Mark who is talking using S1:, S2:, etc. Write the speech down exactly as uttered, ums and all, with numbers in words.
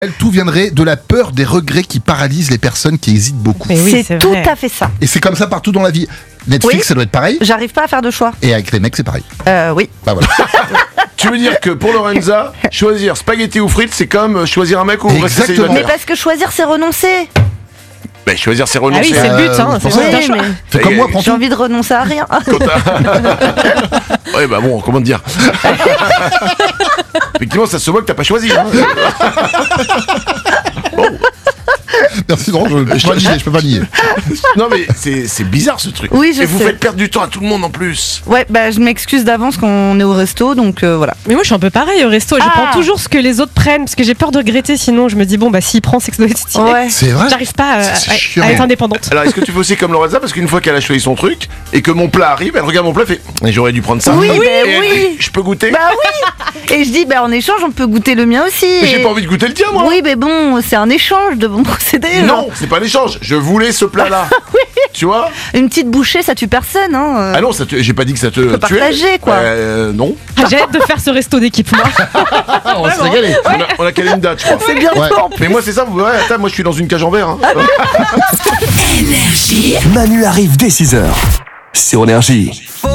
S1: Tout viendrait de la peur des regrets qui paralysent les personnes qui hésitent beaucoup.
S2: Mais oui,
S3: c'est,
S2: c'est
S3: tout
S2: vrai.
S3: à fait ça.
S1: Et c'est comme ça partout dans la vie. Netflix,
S3: Oui.
S1: ça doit être pareil.
S3: J'arrive pas à faire de choix.
S1: Et avec les mecs, c'est pareil.
S3: Euh, oui.
S1: Bah voilà.
S4: Tu veux dire que pour Lorenza, choisir spaghetti ou frites, c'est comme choisir un mec ou rester
S1: Exactement.
S3: Mais
S4: célibataire.
S3: parce que choisir, c'est renoncer.
S4: Ben, choisir, c'est
S2: Ah oui,
S4: renoncer.
S2: c'est le but,
S1: Euh,
S2: hein.
S1: c'est
S2: C'est
S1: pour
S2: le
S1: ça.
S2: but d'un
S3: Oui,
S2: choix.
S3: mais
S1: Fais comme moi, prends
S3: j'ai
S1: tout.
S3: envie de renoncer à rien.
S4: Quand t'as- ouais, bah bon, comment te dire. Effectivement, ça se voit que t'as pas choisi. Hein.
S1: Merci, non, je peux pas nier, je peux pas nier.
S4: Non, mais c'est, c'est bizarre ce truc.
S3: Oui, je
S4: Et vous
S3: sais.
S4: faites perdre du temps à tout le monde en plus.
S3: Ouais, bah je m'excuse d'avance quand on est au resto, donc euh, voilà.
S2: Mais moi, je suis un peu pareil au resto. Je
S3: Ah.
S2: prends toujours ce que les autres prennent parce que j'ai peur de regretter. Sinon, je me dis, bon, bah, s'il prend, c'est que ça doit être stylé.
S3: Ouais.
S1: C'est vrai.
S2: J'arrive pas à,
S1: C'est
S2: à-
S1: chiant.
S2: à être indépendante.
S4: Alors, est-ce que tu fais aussi comme Lorenza? Parce qu'une fois qu'elle a choisi son truc et que mon plat arrive, elle regarde mon plat et fait Mais j'aurais dû prendre ça.
S3: Oui,
S4: Et
S3: bah
S4: elle
S3: oui.
S4: dit, je peux goûter?
S3: Bah oui. Et je dis, bah en échange, on peut goûter le mien aussi.
S4: Mais j'ai
S3: Et-
S4: pas envie de goûter le tien, moi.
S3: Oui, mais bon, c'est un échange de bons procédés.
S4: Non,
S3: genre.
S4: c'est pas un échange. Je voulais ce plat-là. Tu vois?
S3: Une petite bouchée, ça tue personne, hein. euh.
S4: Ah non, ça te- j'ai pas dit que ça te
S3: peut
S4: tuait.
S3: partager, quoi.
S4: Euh, non.
S2: Ah, j'ai hâte de faire ce resto d'équipe, moi.
S1: Ah, on va se régaler.
S4: On, a, on a calé une date, je crois.
S3: C'est bientôt
S1: Ouais.
S3: en plus.
S4: Mais moi, c'est ça, vous verrez. Attends, moi, je suis dans une cage en verre. Hein.
S5: Manu arrive dès six heures sur Énergie.